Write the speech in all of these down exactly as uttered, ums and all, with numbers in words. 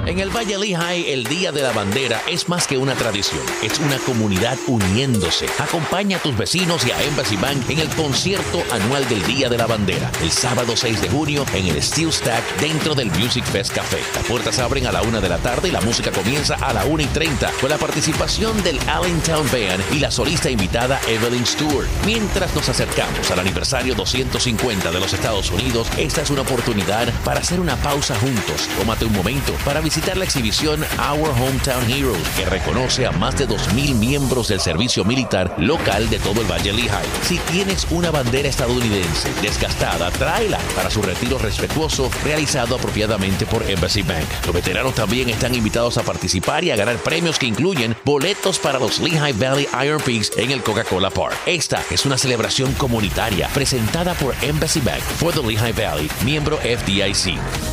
En el Valle Lehigh, el Día de la Bandera es más que una tradición, es una comunidad uniéndose. Acompaña a tus vecinos y a Embassy Bank en el concierto anual del Día de la Bandera, el sábado seis de junio en el Steel Stack dentro del Music Fest Café. Las puertas abren a la una de la tarde y la música comienza a la una y treinta con la participación del Allentown Band y la solista invitada Evelyn Stewart. Mientras nos acercamos al aniversario doscientos cincuenta de los Estados Unidos, esta es una oportunidad para hacer una pausa juntos. Tómate un momento para visitar la exhibición Our Hometown Heroes, que reconoce a más de dos mil miembros del servicio militar local de todo el Valle Lehigh. Si tienes una bandera estadounidense desgastada, tráela para su retiro respetuoso realizado apropiadamente por Embassy Bank. Los veteranos también están invitados a participar y a ganar premios que incluyen boletos para los Lehigh Valley Iron Peaks en el Coca-Cola Park. Esta es una celebración comunitaria presentada por Embassy Bank for the Lehigh Valley, miembro F D I C.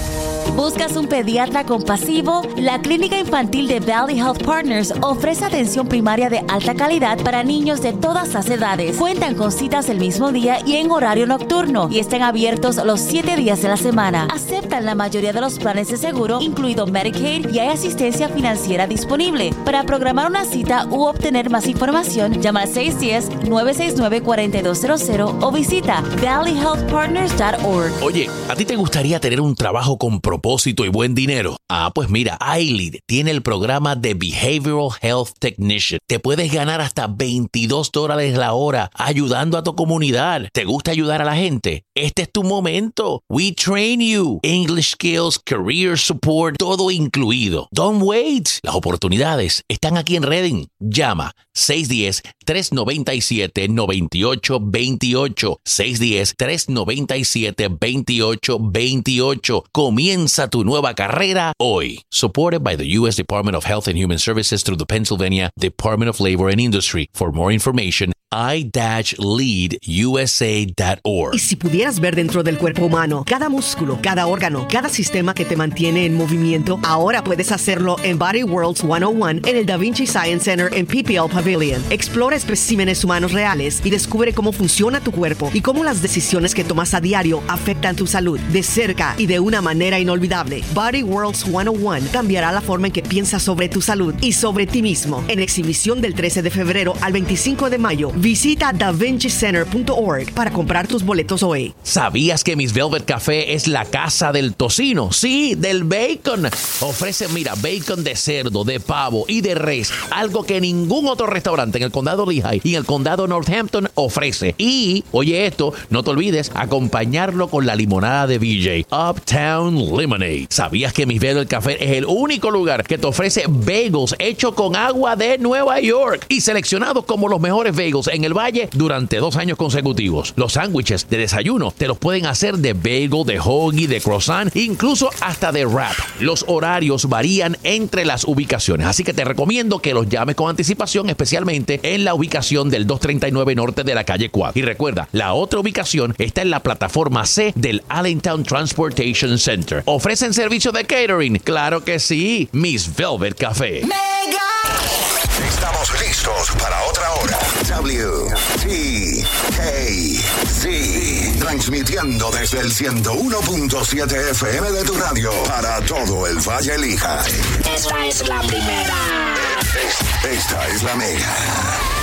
¿Buscas un pediatra compasivo? La Clínica Infantil de Valley Health Partners ofrece atención primaria de alta calidad para niños de todas las edades. Cuentan con citas el mismo día y en horario nocturno y están abiertos los siete días de la semana. Aceptan la mayoría de los planes de seguro, incluido Medicaid, y hay asistencia financiera disponible. Para programar una cita u obtener más información, llama al seis uno cero, nueve seis nueve, cuatro dos cero cero o visita valley health partners punto org. Oye, ¿a ti te gustaría tener un trabajo con propósito y buen dinero? Ah, pues mira, iLead tiene el programa de Behavioral Health Technician. Te puedes ganar hasta veintidós dólares la hora ayudando a tu comunidad. ¿Te gusta ayudar a la gente? Este es tu momento. We train you. English skills, career support, todo incluido. Don't wait. Las oportunidades están aquí en Redding. Llama seis uno cero, tres nueve siete, nueve ocho dos ocho. seis uno cero, tres nueve siete, dos ocho dos ocho. Comienza tu nueva carrera hoy. Supported by the U S Department of Health and Human Services through the Pennsylvania Department of Labor and Industry. For more information, i dash lead u s a dot org. Y si pudieras ver dentro del cuerpo humano, cada músculo, cada órgano, cada sistema que te mantiene en movimiento, ahora puedes hacerlo en Body Worlds ciento uno en el Da Vinci Science Center en P P L Pavilion. Explora especímenes humanos reales y descubre cómo funciona tu cuerpo y cómo las decisiones que tomas a diario afectan tu salud de cerca y de una manera inolvidable. Body Worlds ciento uno cambiará la forma en que piensas sobre tu salud y sobre ti mismo. En exhibición del trece de febrero al veinticinco de mayo, visita da vinci center punto org para comprar tus boletos hoy. ¿Sabías que Miss Velvet Café es la casa del tocino? Sí, del bacon. Ofrecen, mira, bacon de cerdo, de pavo y de res, algo que ningún otro restaurante en el condado Lehigh y en el condado Northampton ofrece. Y, oye esto, no te olvides acompañarlo con la limonada de B J, Uptown Lemonade. ¿Sabías que Miss Velvet Café es el único lugar que te ofrece bagels hechos con agua de Nueva York y seleccionados como los mejores bagels en el Valle durante dos años consecutivos? Los sándwiches de desayuno te los pueden hacer de bagel, de hoagie, de croissant, incluso hasta de wrap. Los horarios varían entre las ubicaciones, así que te recomiendo que los llames con anticipación, especialmente en la ubicación del doscientos treinta y nueve norte de la calle cuatro. Y recuerda, la otra ubicación está en la plataforma C del Allentown Transportation Center. ¿Ofrecen servicio de catering? ¡Claro que sí! Miss Velvet Café. Mega. Estamos listos para otra hora. W T K Z. Transmitiendo desde el ciento uno punto siete F M de tu radio para todo el Valle Lehigh. Esta es la primera. Esta es la Mega.